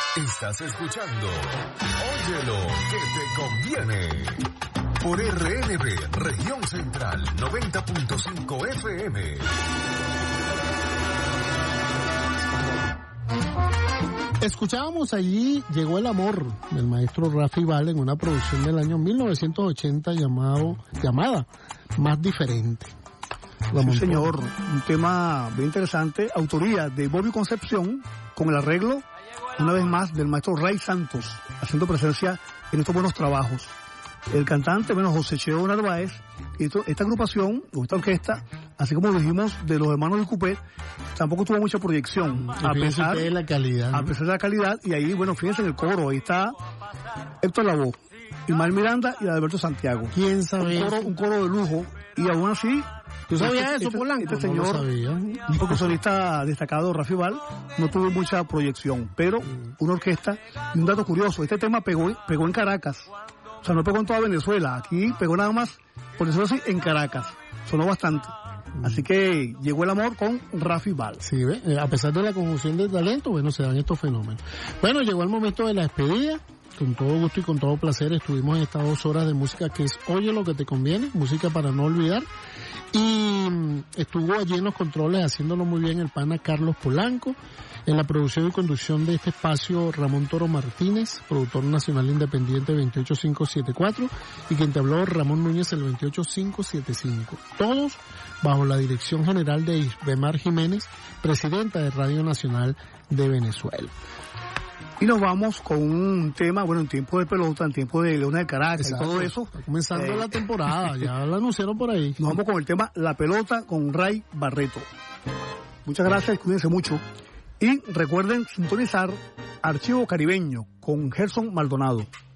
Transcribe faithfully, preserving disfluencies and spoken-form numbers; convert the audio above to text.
Estás escuchando Óyelo, que te conviene. Por R N B, Región Central, noventa punto cinco F M. Escuchábamos allí Llegó el amor del maestro Rafi Val en una producción del año mil novecientos ochenta llamado, llamada Más Diferente. Sí, señor, un tema bien interesante, autoría de Bobby Concepción, con el arreglo, una vez más, del maestro Ray Santos, haciendo presencia en estos buenos trabajos. El cantante, bueno, José Cheo Narváez, y esto, esta agrupación, o esta orquesta, así como dijimos de los hermanos del Cupé, tampoco tuvo mucha proyección, a pesar de la calidad, ¿no? A pesar de la calidad, y ahí, bueno, fíjense en el coro, ahí está Héctor Lavoe, Ismael Miranda y Alberto Santiago. ¿Quién sabe? Un coro, un coro de lujo, y aún así, ¿tú sabías este, eso, Polanco? Este señor, no un percusionista destacado, Rafi Val, no tuvo mucha proyección, pero una orquesta, y un dato curioso, este tema pegó, pegó en Caracas, o sea, no pegó en toda Venezuela, aquí pegó nada más, por decirlo así, en Caracas, sonó bastante. Así que llegó el amor con Rafi Val. Sí, ¿ve? A pesar de la conjunción de talento, bueno, se dan estos fenómenos. Bueno, llegó el momento de la despedida. Con todo gusto y con todo placer estuvimos en estas dos horas de música que es Oye lo que te conviene, música para no olvidar. Y estuvo allí en los controles haciéndolo muy bien el pana Carlos Polanco. En la producción y conducción de este espacio, Ramón Toro Martínez, productor nacional independiente veintiocho mil quinientos setenta y cuatro, y quien te habló, Ramón Núñez, el veintiocho mil quinientos setenta y cinco. Todos bajo la dirección general de Isbemar Jiménez, presidenta de Radio Nacional de Venezuela. Y nos vamos con un tema, bueno, en tiempo de pelota, en tiempo de Leones de Caracas. Exacto. Y todo eso. Está comenzando eh, la temporada, ya lo anunciaron por ahí. Nos vamos con el tema La Pelota con Ray Barreto. Muchas gracias, cuídense mucho. Y recuerden sintonizar Archivo Caribeño con Gerson Maldonado.